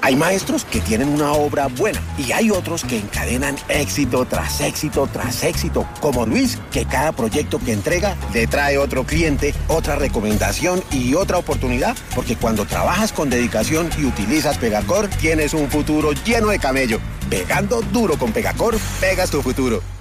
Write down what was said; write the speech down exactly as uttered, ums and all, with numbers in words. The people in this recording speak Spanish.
Hay maestros que tienen una obra buena y hay otros que encadenan éxito tras éxito tras éxito, como Luis, que cada proyecto que entrega le trae otro cliente, otra recomendación y otra oportunidad, porque cuando trabajas con dedicación y utilizas Pegacor, tienes un futuro lleno de camello. Pegando duro con Pegacor, pegas tu futuro.